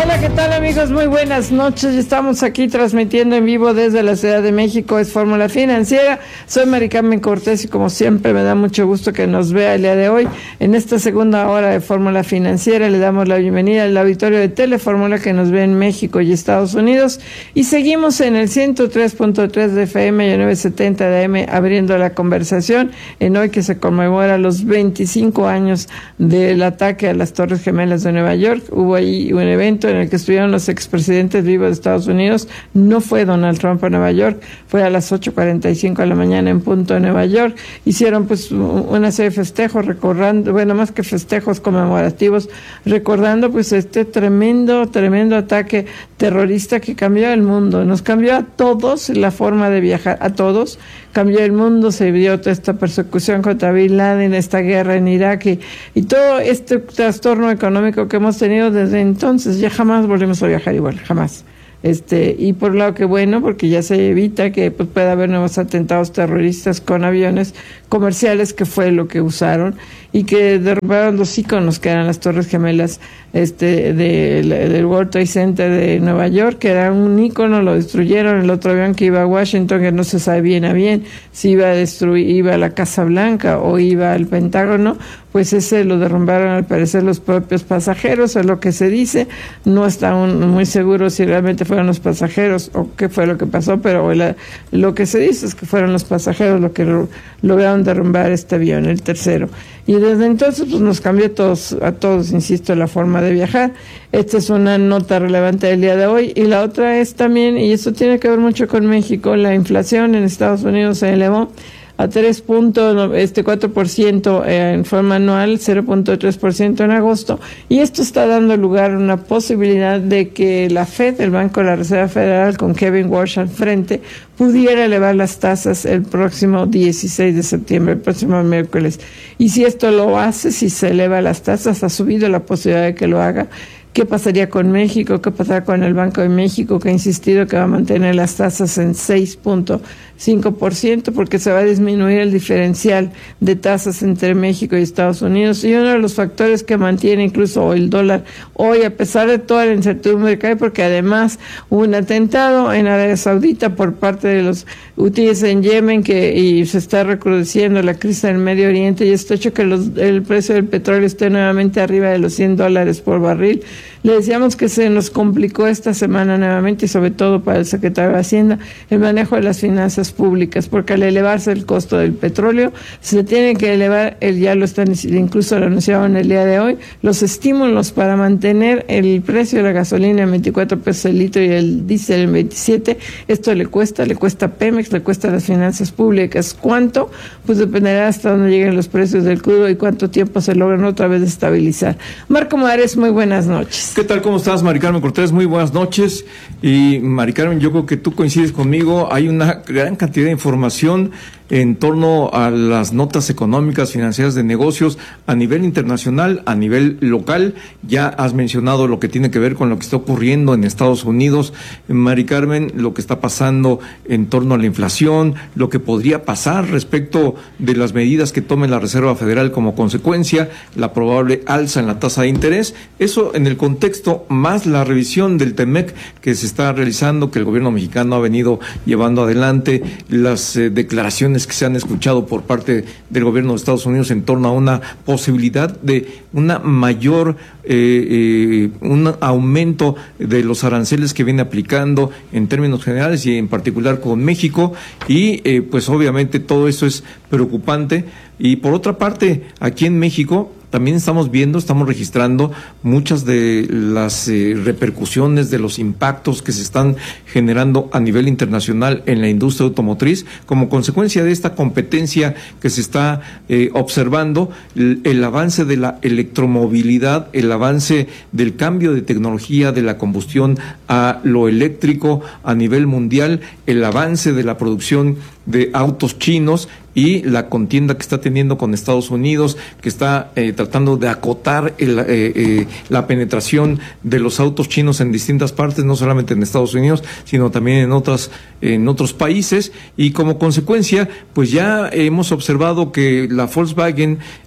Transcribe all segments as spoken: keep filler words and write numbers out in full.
Hola, ¿qué tal, amigos? Muy buenas noches. Estamos aquí transmitiendo en vivo desde la Ciudad de México. Es Fórmula Financiera. Soy Mari Carmen Cortés y como siempre me da mucho gusto que nos vea el día de hoy. En esta segunda hora de Fórmula Financiera le damos la bienvenida al auditorio de Telefórmula que nos ve en México y Estados Unidos. Y seguimos en el ciento tres punto tres de F M y el novecientos setenta de A M abriendo la conversación en hoy que se conmemora los veinticinco años del ataque a las Torres Gemelas de Nueva York. Hubo ahí un evento en el que estuvieron los expresidentes vivos de Estados Unidos. No fue Donald Trump a Nueva York, fue a las ocho cuarenta y cinco de la mañana en punto de Nueva York. Hicieron pues una serie de festejos, recordando, bueno, más que festejos conmemorativos, recordando pues este tremendo, tremendo ataque terrorista que cambió el mundo. Nos cambió a todos la forma de viajar, a todos. Cambió el mundo, se vio toda esta persecución contra Bin Laden, esta guerra en Irak y, y todo este trastorno económico que hemos tenido desde entonces. Ya jamás volvemos a viajar igual, jamás. Este, y por un lado que bueno, porque ya se evita que pues, pueda haber nuevos atentados terroristas con aviones comerciales, que fue lo que usaron, y que derrubaron los íconos que eran las Torres Gemelas este, de, de, del World Trade Center de Nueva York, que era un ícono, lo destruyeron. El otro avión que iba a Washington, que no se sabe bien a bien si iba a destruir, iba a la Casa Blanca o iba al Pentágono, pues ese lo derrumbaron al parecer los propios pasajeros, es lo que se dice. No está aún muy seguro si realmente fueron los pasajeros o qué fue lo que pasó, pero la, lo que se dice es que fueron los pasajeros los que lo, lograron derrumbar este avión, el tercero. Y desde entonces pues nos cambió a todos, a todos, insisto, la forma de viajar. Esta es una nota relevante del día de hoy. Y la otra es también, y esto tiene que ver mucho con México, la inflación en Estados Unidos se elevó a tres punto cuatro por ciento en forma anual, cero punto tres por ciento en agosto, y esto está dando lugar a una posibilidad de que la Fed, el Banco de la Reserva Federal, con Kevin Walsh al frente, pudiera elevar las tasas el próximo dieciséis de septiembre, el próximo miércoles. Y si esto lo hace, si se eleva las tasas, ha subido la posibilidad de que lo haga. ¿Qué pasaría con México? ¿Qué pasará con el Banco de México, que ha insistido que va a mantener las tasas en seis punto cinco por ciento porque se va a disminuir el diferencial de tasas entre México y Estados Unidos? Y uno de los factores que mantiene incluso el dólar hoy, a pesar de toda la incertidumbre que hay, porque además hubo un atentado en Arabia Saudita por parte de los hutíes en Yemen, que y se está recrudeciendo la crisis en el Medio Oriente, y esto ha hecho que los, el precio del petróleo esté nuevamente arriba de los cien dólares por barril. Le decíamos que se nos complicó esta semana nuevamente, y sobre todo para el secretario de Hacienda, el manejo de las finanzas públicas, porque al elevarse el costo del petróleo, se tiene que elevar, el, ya lo están, incluso lo anunciaban el día de hoy, los estímulos para mantener el precio de la gasolina en veinticuatro pesos el litro y el diésel en veintisiete. Esto le cuesta, le cuesta a Pemex, le cuesta a las finanzas públicas. ¿Cuánto? Pues dependerá hasta dónde lleguen los precios del crudo y cuánto tiempo se logran otra vez estabilizar. Marco Mares, muy buenas noches. ¿Qué tal? ¿Cómo estás, Mari Carmen Cortés? Muy buenas noches. Y Mari Carmen, yo creo que tú coincides conmigo. Hay una gran cantidad de información en torno a las notas económicas, financieras de negocios a nivel internacional, a nivel local. Ya has mencionado lo que tiene que ver con lo que está ocurriendo en Estados Unidos, Mari Carmen, lo que está pasando en torno a la inflación, lo que podría pasar respecto de las medidas que tome la Reserva Federal como consecuencia, la probable alza en la tasa de interés. Eso en el contexto, más la revisión del TEMEC que se está realizando, que el gobierno mexicano ha venido llevando adelante, las eh, declaraciones que se han escuchado por parte del gobierno de Estados Unidos en torno a una posibilidad de una mayor, eh, eh, un aumento de los aranceles que viene aplicando en términos generales y en particular con México, y eh, pues obviamente todo eso es preocupante. Y por otra parte, aquí en México también estamos viendo, estamos registrando muchas de las eh, repercusiones de los impactos que se están generando a nivel internacional en la industria automotriz como consecuencia de esta competencia que se está eh, observando, el, el avance de la electromovilidad, el avance del cambio de tecnología de la combustión a lo eléctrico a nivel mundial, el avance de la producción de autos chinos y la contienda que está teniendo con Estados Unidos, que está eh, tratando de acotar el, eh, eh, la penetración de los autos chinos en distintas partes, no solamente en Estados Unidos, sino también en otras en otros países, y como consecuencia, pues ya hemos observado que la Volkswagen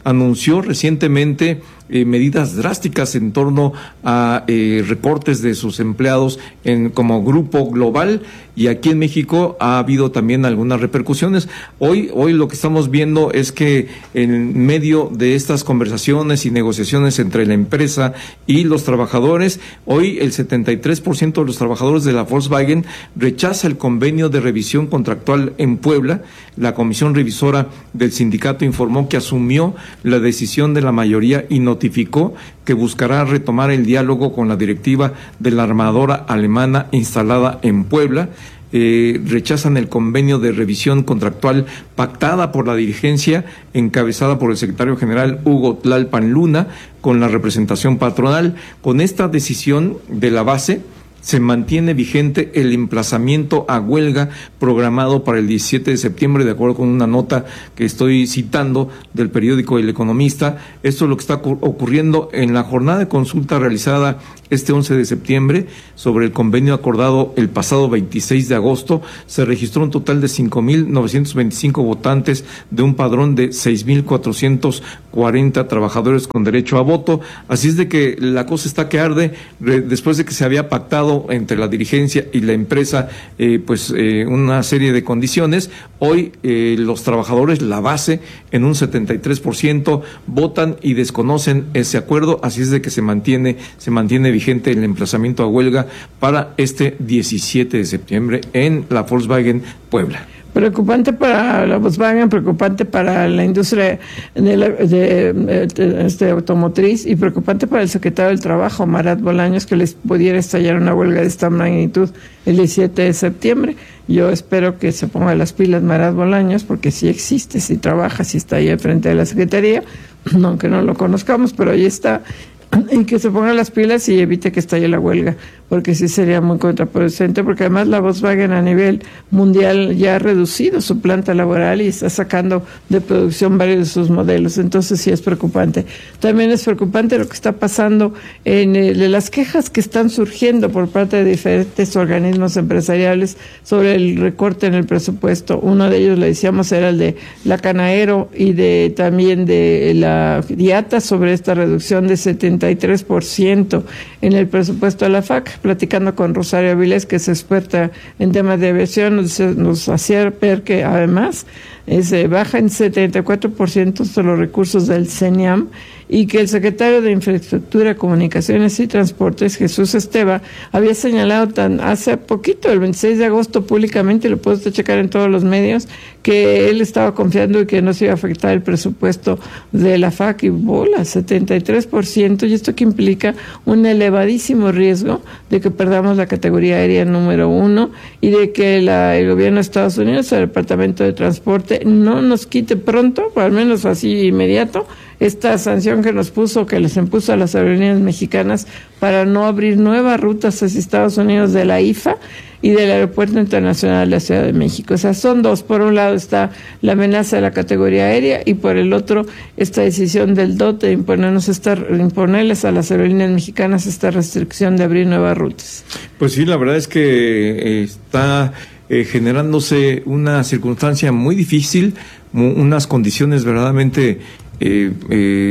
anunció recientemente Eh, medidas drásticas en torno a eh, recortes de sus empleados en como grupo global, y aquí en México ha habido también algunas repercusiones. Hoy, hoy lo que estamos viendo es que en medio de estas conversaciones y negociaciones entre la empresa y los trabajadores, hoy el setenta y tres por ciento de los trabajadores de la Volkswagen rechaza el convenio de revisión contractual en Puebla. La comisión revisora del sindicato informó que asumió la decisión de la mayoría y no notificó que buscará retomar el diálogo con la directiva de la armadora alemana instalada en Puebla. Eh, rechazan el convenio de revisión contractual pactada por la dirigencia encabezada por el secretario general Hugo Tlalpan Luna con la representación patronal. Con esta decisión de la base se mantiene vigente el emplazamiento a huelga programado para el diecisiete de septiembre, de acuerdo con una nota que estoy citando del periódico El Economista. Esto es lo que está ocurriendo en la jornada de consulta realizada este once de septiembre sobre el convenio acordado el pasado veintiséis de agosto. Se registró un total de cinco mil novecientos veinticinco votantes de un padrón de seis mil cuatrocientos cuarenta trabajadores con derecho a voto. Así es de que la cosa está que arde, después de que se había pactado entre la dirigencia y la empresa eh, pues eh, una serie de condiciones. Hoy eh, los trabajadores, la base, en un setenta y tres por ciento votan y desconocen ese acuerdo. Así es de que se mantiene, se mantiene vigente el emplazamiento a huelga para este diecisiete de septiembre en la Volkswagen Puebla. Preocupante para la Volkswagen, preocupante para la industria de, la, de, de, de este, automotriz, y preocupante para el secretario del Trabajo, Marat Bolaños, que les pudiera estallar una huelga de esta magnitud el diecisiete de septiembre. Yo espero que se ponga las pilas Marat Bolaños, porque sí existe, sí trabaja, sí está ahí al frente de la Secretaría, aunque no lo conozcamos, pero ahí está. Y que se pongan las pilas y evite que estalle la huelga, porque sí sería muy contraproducente, porque además la Volkswagen a nivel mundial ya ha reducido su planta laboral y está sacando de producción varios de sus modelos. Entonces sí es preocupante. También es preocupante lo que está pasando en el, las quejas que están surgiendo por parte de diferentes organismos empresariales sobre el recorte en el presupuesto. Uno de ellos, le decíamos, era el de la Canaero y de también de la Diata, sobre esta reducción de setenta y tres por ciento en el presupuesto de la F A C. Platicando con Rosario Avilés, que es experta en temas de aviación, nos, nos hacía ver que además eh, se baja en setenta y cuatro por ciento de los recursos del CENIAM, y que el secretario de Infraestructura, Comunicaciones y Transportes, Jesús Esteva, había señalado tan hace poquito, el veintiséis de agosto, públicamente, y lo puede usted checar en todos los medios, que él estaba confiando y que no se iba a afectar el presupuesto de la F A C, y bola, setenta y tres por ciento, y esto que implica un elevadísimo riesgo de que perdamos la categoría aérea número uno, y de que la, el gobierno de Estados Unidos, el Departamento de Transporte, no nos quite pronto, o al menos así inmediato, esta sanción que nos puso, que les impuso a las aerolíneas mexicanas para no abrir nuevas rutas hacia Estados Unidos de la I F A y del Aeropuerto Internacional de la Ciudad de México. O sea, son dos. Por un lado está la amenaza de la categoría aérea, y por el otro esta decisión del D O T de imponernos esta, imponerles a las aerolíneas mexicanas esta restricción de abrir nuevas rutas. Pues sí, la verdad es que está eh, generándose una circunstancia muy difícil, unas condiciones verdaderamente Eh, eh,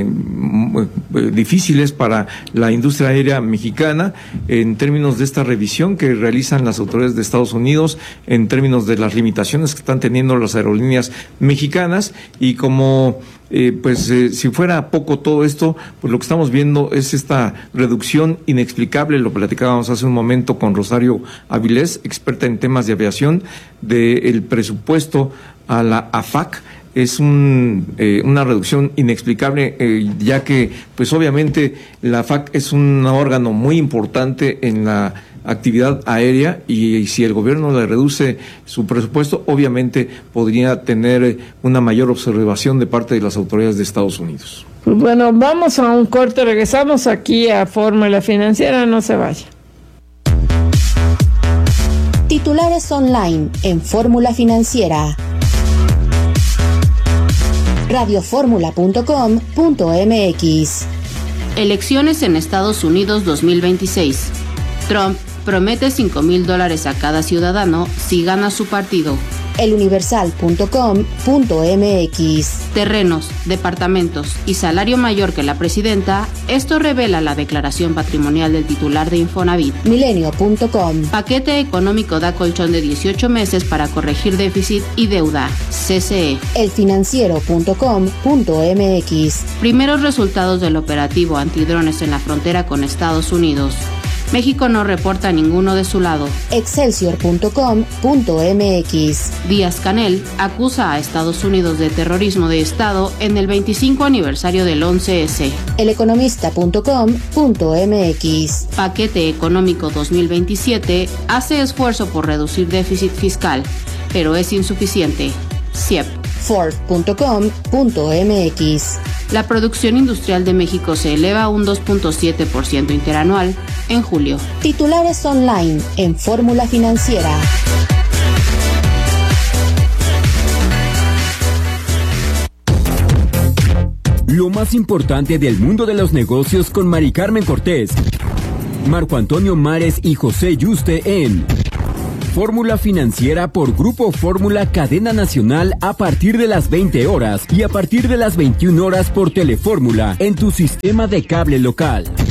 difíciles para la industria aérea mexicana, en términos de esta revisión que realizan las autoridades de Estados Unidos, en términos de las limitaciones que están teniendo las aerolíneas mexicanas. Y como eh, pues eh, si fuera poco todo esto, pues lo que estamos viendo es esta reducción inexplicable, lo platicábamos hace un momento con Rosario Avilés, experta en temas de aviación, del presupuesto a la A F A C. Es un, eh, una reducción inexplicable, eh, ya que, pues obviamente, la F A C es un órgano muy importante en la actividad aérea, y, y si el gobierno le reduce su presupuesto, obviamente podría tener una mayor observación de parte de las autoridades de Estados Unidos. Pues bueno, vamos a un corte, regresamos aquí a Fórmula Financiera, no se vaya. Titulares online en Fórmula Financiera. radio fórmula punto com punto m x. Elecciones en Estados Unidos dos mil veintiséis. Trump promete cinco mil dólares a cada ciudadano si gana su partido. el universal punto com punto m x. Terrenos, departamentos y salario mayor que la presidenta, esto revela la declaración patrimonial del titular de Infonavit. milenio punto com. Paquete económico da colchón de dieciocho meses para corregir déficit y deuda. C C E. el financiero punto com punto m x. Primeros resultados del operativo antidrones en la frontera con Estados Unidos. México no reporta ninguno de su lado. excelsior punto com punto m x. Díaz-Canel acusa a Estados Unidos de terrorismo de Estado en el veinticinco aniversario del once ese. el economista punto com punto m x. Paquete económico dos mil veintisiete hace esfuerzo por reducir déficit fiscal, pero es insuficiente. C I E P. Forbes punto com punto m x. La producción industrial de México se eleva a un dos punto siete por ciento interanual en julio. Titulares online en Fórmula Financiera. Lo más importante del mundo de los negocios con Mari Carmen Cortés, Marco Antonio Mares y José Yuste en Fórmula Financiera por Grupo Fórmula Cadena Nacional a partir de las veinte horas y a partir de las veintiuna horas por Telefórmula en tu sistema de cable local.